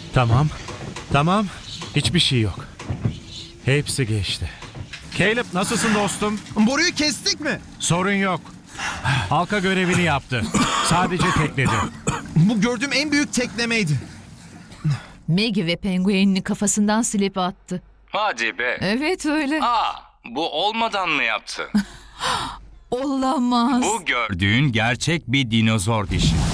Tamam. Tamam. Hiçbir şey yok. Hepsi geçti. Caleb nasılsın dostum? Boruyu kestik mi? Sorun yok. Halka görevini yaptı. Sadece tekledi. Bu gördüğüm en büyük teklemeydi. Maggie ve penguenini kafasından silip attı. Hadi be. Evet öyle. Bu olmadan mı yaptı? Olamaz. Bu gördüğün gerçek bir dinozor dişi.